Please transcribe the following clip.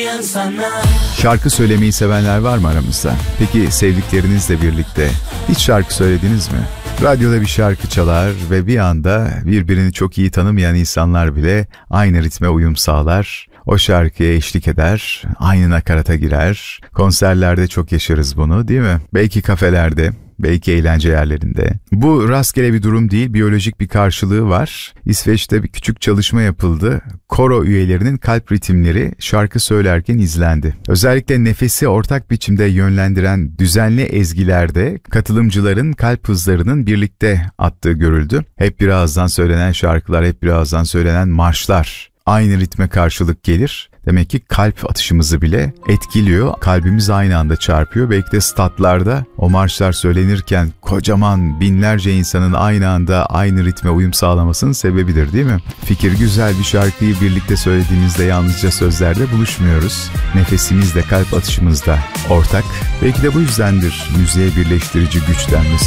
uyan sana. Şarkı söylemeyi sevenler var mı aramızda? Peki sevdiklerinizle birlikte hiç şarkı söylediniz mi? Radyoda bir şarkı çalar ve bir anda birbirini çok iyi tanımayan insanlar bile aynı ritme uyum sağlar. O şarkıya eşlik eder, aynı nakarata girer. Konserlerde çok yaşarız bunu, değil mi? Belki kafelerde, belki eğlence yerlerinde. Bu rastgele bir durum değil, biyolojik bir karşılığı var. İsveç'te bir küçük çalışma yapıldı. Koro üyelerinin kalp ritimleri şarkı söylerken izlendi. Özellikle nefesi ortak biçimde yönlendiren düzenli ezgilerde katılımcıların kalp hızlarının birlikte attığı görüldü. Hep bir ağızdan söylenen şarkılar, hep bir ağızdan söylenen marşlar aynı ritme karşılık gelir. Demek ki kalp atışımızı bile etkiliyor. Kalbimiz aynı anda çarpıyor. Belki de statlarda o marşlar söylenirken kocaman binlerce insanın aynı anda aynı ritme uyum sağlamasının sebebidir, değil mi? Fikir güzel, bir şarkıyı birlikte söylediğimizde yalnızca sözlerde buluşmuyoruz. Nefesimiz de kalp atışımız da ortak. Belki de bu yüzdendir müziğe birleştirici güç denmesi.